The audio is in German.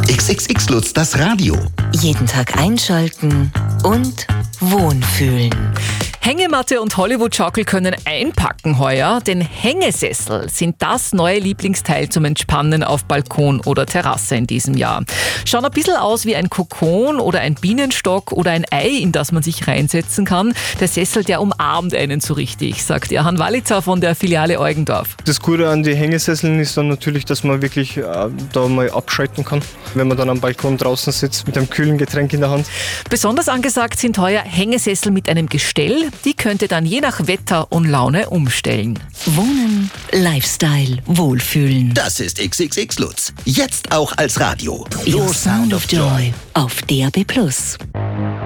XXX Lutz, das Radio. Jeden Tag einschalten und wohnfühlen. Hängematte und Hollywood-Schaukel können einpacken heuer, denn Hängesessel sind das neue Lieblingsteil zum Entspannen auf Balkon oder Terrasse in diesem Jahr. Schauen ein bisschen aus wie ein Kokon oder ein Bienenstock oder ein Ei, in das man sich reinsetzen kann. Der Sessel, der umarmt einen so richtig, sagt Erhan Walitzer von der Filiale Eugendorf. Das Gute an den Hängesesseln ist dann natürlich, dass man wirklich da mal abschalten kann, wenn man dann am Balkon draußen sitzt mit einem kühlen Getränk in der Hand. Besonders angesagt sind heuer Hängesessel mit einem Gestell. Die könnte dann je nach Wetter und Laune umstellen. Wohnen, Lifestyle, Wohlfühlen. Das ist XXX Lutz. Jetzt auch als Radio. Your Sound of Joy auf DAB+.